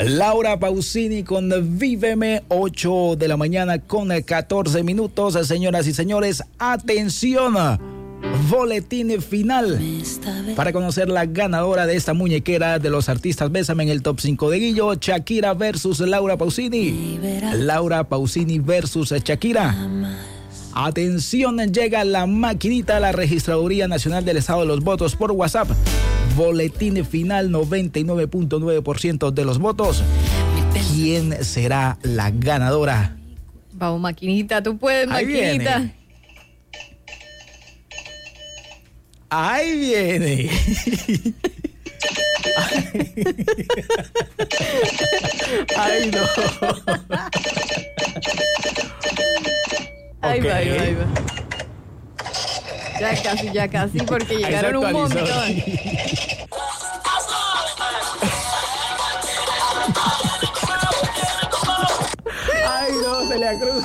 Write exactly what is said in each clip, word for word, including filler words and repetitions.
Laura Pausini con Víveme, ocho de la mañana con catorce minutos. Señoras y señores, atención, boletín final para conocer la ganadora de esta muñequera de los artistas Bésame en el top cinco de Guillo. Shakira versus Laura Pausini. Laura Pausini versus Shakira. Atención, llega la maquinita a la Registraduría Nacional del Estado de los Votos por WhatsApp. Boletín final, noventa y nueve punto nueve por ciento de los votos. ¿Quién será la ganadora? Vamos, maquinita, tú puedes, Ahí maquinita. Viene. Ahí viene. Ay, no. Ahí Okay. va, ahí va, ahí va. Ya casi, ya casi, porque llegaron un montón. Ay, no, Celia Cruz.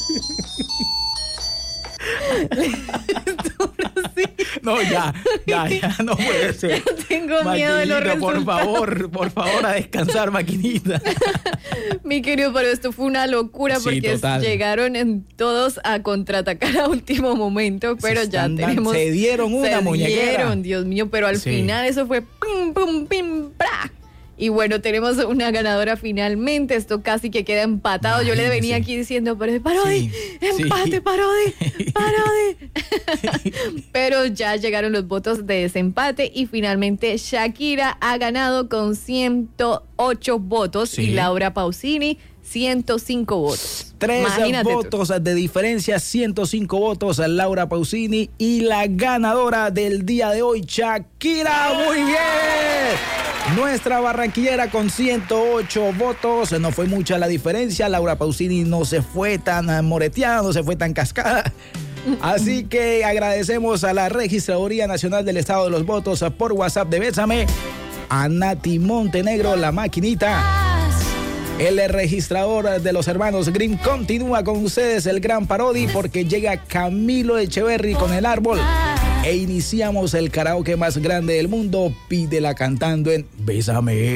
No, ya, ya, ya, no puede ser. Tengo miedo de los Maquinita, por resultados. favor, por favor, a descansar, maquinita. Mi querido, pero esto fue una locura Sí, porque total. llegaron en todos a contraatacar a último momento, pero Se ya están dan- tenemos... se dieron una se muñequera. dieron, Dios mío, pero al Sí. final eso fue pim, pum, pim, pra. Y bueno, tenemos una ganadora finalmente. Esto casi que queda empatado. Yo le Imagínese. venía aquí diciendo, pero Parodi, Sí, empate, sí. Parodi, Parodi. Pero ya llegaron los votos de desempate y finalmente Shakira ha ganado con ciento ocho votos Sí. y Laura Pausini ciento cinco votos. Tres Imagínate tú. votos de diferencia, ciento cinco votos a Laura Pausini y la ganadora del día de hoy, Shakira. Muy bien. Nuestra barranquillera con ciento ocho votos. No fue mucha la diferencia. Laura Pausini no se fue tan moreteada, no se fue tan cascada. Así que agradecemos a la Registraduría Nacional del Estado de los Votos por WhatsApp de Bésame, a Nati Montenegro, la maquinita. El registrador de los hermanos Grimm continúa con ustedes, el gran Parodi, porque llega Camilo Echeverry con El Árbol. E iniciamos el karaoke más grande del mundo. Pídela cantando en Bésame.